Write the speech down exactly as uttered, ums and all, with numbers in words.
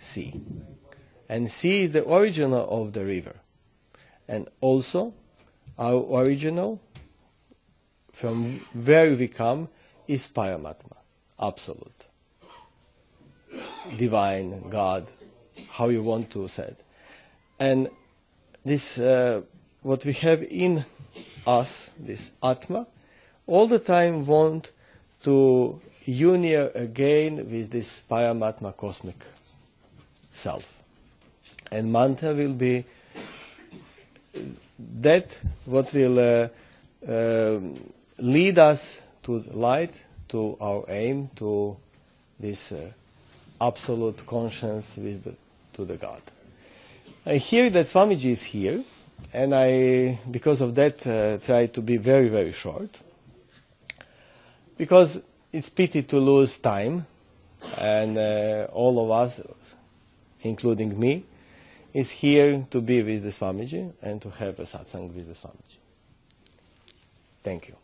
sea. And sea is the original of the river. And also, our original, from where we come, is Paramatma, absolute, divine, God, how you want to say it. And this, uh, what we have in us, this Atma, all the time want to union again with this Paramatma cosmic self. And mantra will be that what will uh, uh, lead us to the light, to our aim, to this uh, absolute conscience with the, to the God. I hear that Swamiji is here, and I, because of that, uh, try to be very, very short, because it's pity to lose time, and uh, all of us, including me, is here to be with the Swamiji and to have a satsang with the Swamiji. Thank you.